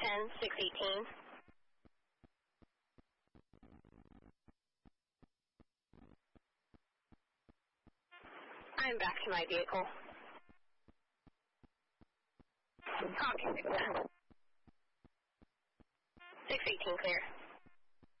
618. I'm back to my vehicle. Copy, 618 clear.